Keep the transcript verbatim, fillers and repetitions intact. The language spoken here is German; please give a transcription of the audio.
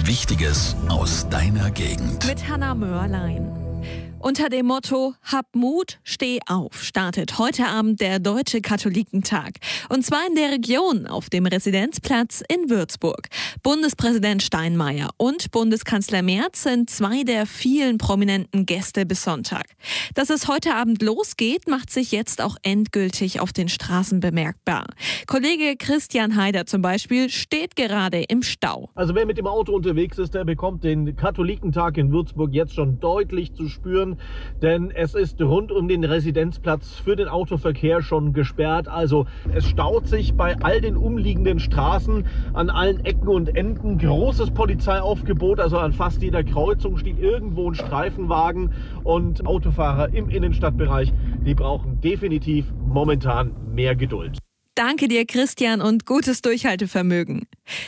Wichtiges aus deiner Gegend. Mit Hannah Mörlein. Unter dem Motto Hab Mut, steh auf startet heute Abend der Deutsche Katholikentag. Und zwar in der Region auf dem Residenzplatz in Würzburg. Bundespräsident Steinmeier und Bundeskanzler Merz sind zwei der vielen prominenten Gäste bis Sonntag. Dass es heute Abend losgeht, macht sich jetzt auch endgültig auf den Straßen bemerkbar. Kollege Christian Haider zum Beispiel steht gerade im Stau. Also wer mit dem Auto unterwegs ist, der bekommt den Katholikentag in Würzburg jetzt schon deutlich zu spüren. Denn es ist rund um den Residenzplatz für den Autoverkehr schon gesperrt. Also es staut sich bei all den umliegenden Straßen an allen Ecken und Enden. Großes Polizeiaufgebot, also an fast jeder Kreuzung steht irgendwo ein Streifenwagen. Und Autofahrer im Innenstadtbereich, die brauchen definitiv momentan mehr Geduld. Danke dir, Christian, und gutes Durchhaltevermögen.